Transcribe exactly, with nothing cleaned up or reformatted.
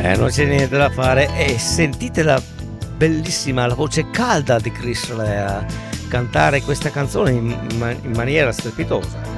Eh, non c'è niente da fare. E sentite la bellissima, la voce calda di Chris Rea cantare questa canzone in, in maniera strepitosa.